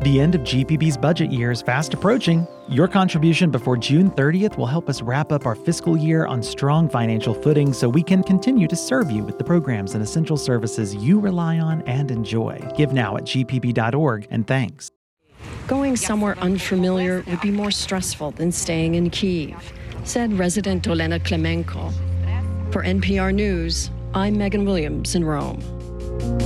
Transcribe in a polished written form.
The end of GPB's budget year is fast approaching. Your contribution before June 30th will help us wrap up our fiscal year on strong financial footing so we can continue to serve you with the programs and essential services you rely on and enjoy. Give now at gpb.org, and thanks. Going somewhere unfamiliar would be more stressful than staying in Kyiv, said resident Olena Klemenko. For NPR News, I'm Megan Williams in Rome.